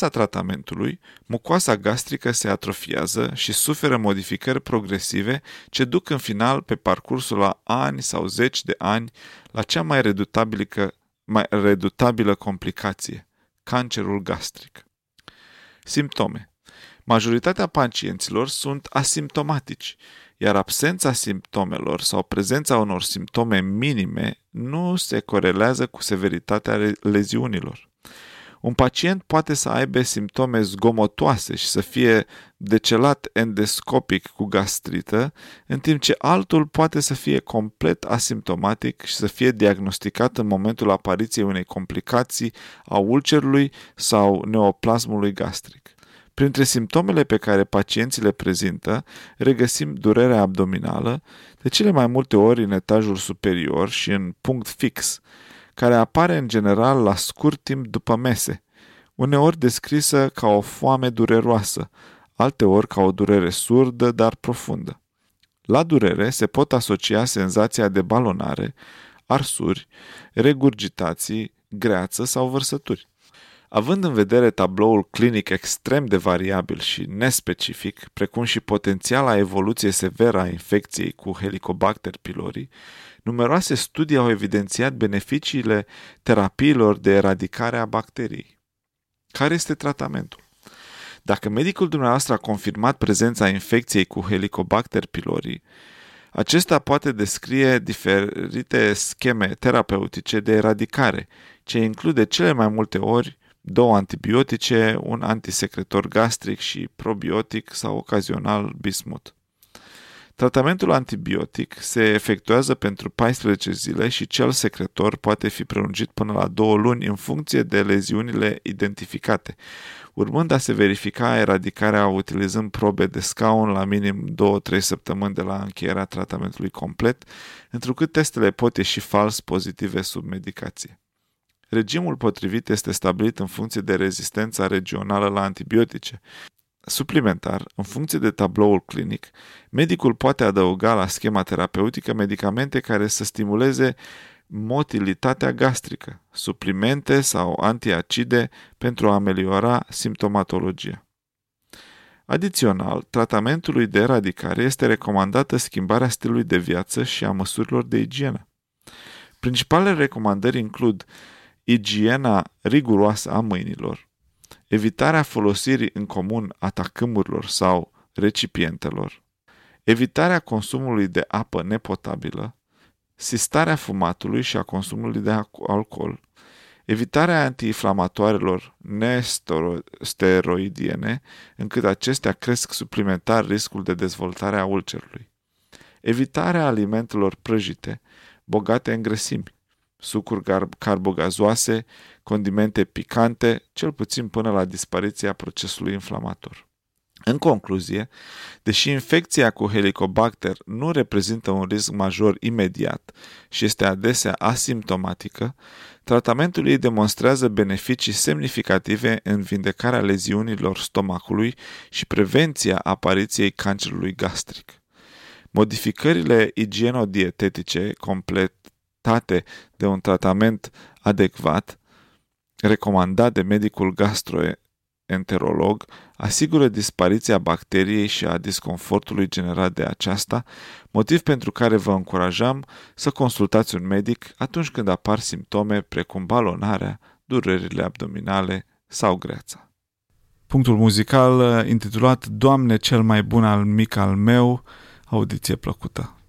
tratamentului, mucoasa gastrică se atrofiază și suferă modificări progresive ce duc în final pe parcursul la ani sau zeci de ani la cea mai redutabilă complicație, cancerul gastric. Simptome. Majoritatea pacienților sunt asimptomatici, iar absența simptomelor sau prezența unor simptome minime nu se corelează cu severitatea leziunilor. Un pacient poate să aibă simptome zgomotoase și să fie decelat endoscopic cu gastrită, în timp ce altul poate să fie complet asimptomatic și să fie diagnosticat în momentul apariției unei complicații a ulcerului sau neoplasmului gastric. Printre simptomele pe care pacienții le prezintă, regăsim durerea abdominală, de cele mai multe ori în etajul superior și în punct fix, care apare în general la scurt timp după mese, uneori descrisă ca o foame dureroasă, alteori ca o durere surdă, dar profundă. La durere se pot asocia senzația de balonare, arsuri, regurgitații, greață sau vărsături. Având în vedere tabloul clinic extrem de variabil și nespecific, precum și potențiala evoluție severă a infecției cu Helicobacter pylori, numeroase studii au evidențiat beneficiile terapiilor de eradicare a bacteriei. Care este tratamentul? Dacă medicul dumneavoastră a confirmat prezența infecției cu Helicobacter pylori, acesta poate descrie diferite scheme terapeutice de eradicare, ce include cele mai multe ori 2 antibiotice, un antisecretor gastric și probiotic sau ocazional bismut. Tratamentul antibiotic se efectuează pentru 14 zile și cel secretor poate fi prelungit până la 2 luni în funcție de leziunile identificate, urmând a se verifica eradicarea utilizând probe de scaun la minim 2-3 săptămâni de la încheierea tratamentului complet, întrucât testele pot ieși fals pozitive sub medicație. Regimul potrivit este stabilit în funcție de rezistența regională la antibiotice. Suplimentar, în funcție de tabloul clinic, medicul poate adăuga la schema terapeutică medicamente care să stimuleze motilitatea gastrică, suplimente sau antiacide pentru a ameliora simptomatologia. Adițional, tratamentului de eradicare este recomandată schimbarea stilului de viață și a măsurilor de igienă. Principalele recomandări includ igiena riguroasă a mâinilor, evitarea folosirii în comun a tacâmurilor sau recipientelor, evitarea consumului de apă nepotabilă, sistarea fumatului și a consumului de alcool, evitarea antiinflamatoarelor nesteroidiene, încât acestea cresc suplimentar riscul de dezvoltare a ulcerului, evitarea alimentelor prăjite, bogate în grăsimi, sucuri carbogazoase, condimente picante, cel puțin până la dispariția procesului inflamator. În concluzie, deși infecția cu Helicobacter nu reprezintă un risc major imediat și este adesea asimptomatică, tratamentul ei demonstrează beneficii semnificative în vindecarea leziunilor stomacului și prevenția apariției cancerului gastric. Modificările igienodietetice completate de un tratament adecvat, recomandat de medicul gastroenterolog, asigură dispariția bacteriei și a disconfortului generat de aceasta, motiv pentru care vă încurajăm să consultați un medic atunci când apar simptome precum balonarea, durerile abdominale sau greața. Punctul muzical intitulat Doamne cel mai bun al mic al meu, audiție plăcută.